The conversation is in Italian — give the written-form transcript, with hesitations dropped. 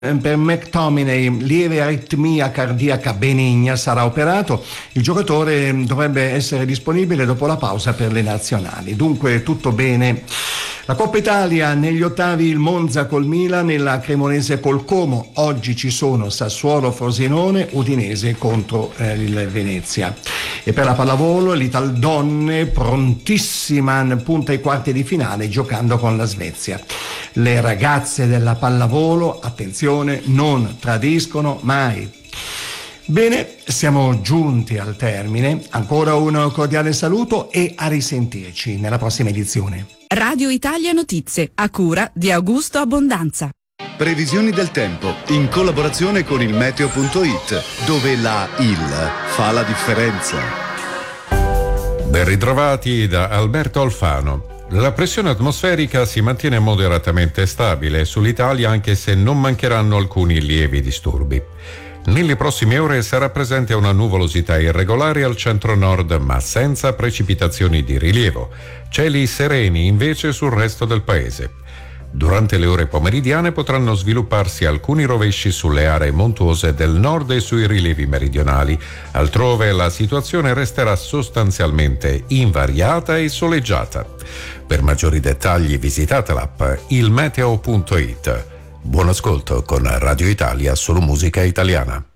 Per McTominay, lieve aritmia cardiaca benigna, sarà operato. Il giocatore dovrebbe essere disponibile dopo la pausa per le nazionali. Dunque tutto bene. La Coppa Italia, negli ottavi il Monza col Milan e la Cremonese col Como. Oggi ci sono Sassuolo, Frosinone, Udinese contro il Venezia. E per la pallavolo l'Italdonne prontissima, punta ai quarti di finale giocando con la Svezia. Le ragazze della pallavolo, attenzione, non tradiscono mai. Bene, siamo giunti al termine. Ancora un cordiale saluto e a risentirci nella prossima edizione. Radio Italia Notizie, a cura di Augusto Abbondanza. Previsioni del tempo in collaborazione con il meteo.it, dove la IL fa la differenza. Ben ritrovati da Alberto Alfano. La pressione atmosferica si mantiene moderatamente stabile sull'Italia, anche se non mancheranno alcuni lievi disturbi. Nelle prossime ore sarà presente una nuvolosità irregolare al centro-nord, ma senza precipitazioni di rilievo. Cieli sereni invece sul resto del paese. Durante le ore pomeridiane potranno svilupparsi alcuni rovesci sulle aree montuose del nord e sui rilievi meridionali. Altrove la situazione resterà sostanzialmente invariata e soleggiata. Per maggiori dettagli visitate l'app ilmeteo.it. Buon ascolto con Radio Italia, solo musica italiana.